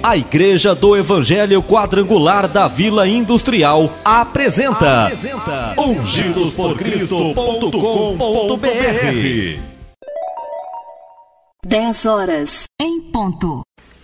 A Igreja do Evangelho Quadrangular da Vila Industrial apresenta ungidosporcristo.com.br. 10 horas em ponto.